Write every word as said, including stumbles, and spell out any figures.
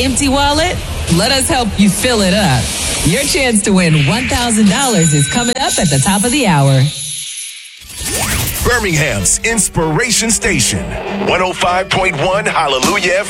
Empty wallet? Let us help you fill it up. Your chance to win one thousand dollars is coming up at the top of the hour. Birmingham's Inspiration Station, one oh five point one Hallelujah F M.